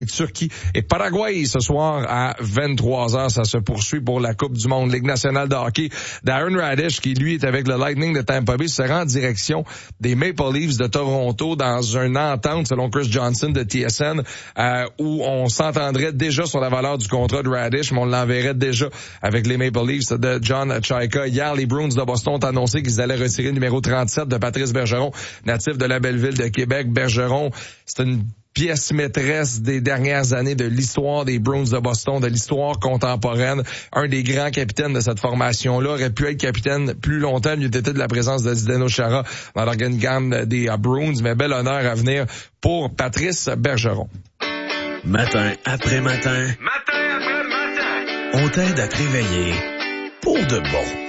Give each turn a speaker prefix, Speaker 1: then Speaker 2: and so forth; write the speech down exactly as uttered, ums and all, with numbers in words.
Speaker 1: Turquie et Paraguay ce soir à vingt-trois heures. Ça se poursuit pour la Coupe du Monde. Ligue nationale de hockey. Darren Radish, qui lui est avec le Lightning de Tampa Bay, se rend en direction des Maple Leafs de Toronto dans une entente, selon Chris Johnson de T S N, euh, où on s'entendrait déjà sur la valeur du contrat de Radish, mais on l'enverrait déjà avec les Maple Leafs de John Chayka. Hier, les Bruins de Boston ont annoncé qu'ils allaient retirer le numéro trente-sept de Patrice Bergeron, natif de la belle ville de Québec. Bergeron, c'est une pièce maîtresse des dernières années de l'histoire des Bruins de Boston, de l'histoire contemporaine. Un des grands capitaines de cette formation-là aurait pu être capitaine plus longtemps, mieux été de la présence de Zdeno Chara dans l'organigramme des Bruins, mais bel honneur à venir pour Patrice Bergeron.
Speaker 2: Matin après matin.
Speaker 3: Matin après matin.
Speaker 2: On t'aide à te réveiller pour de bon.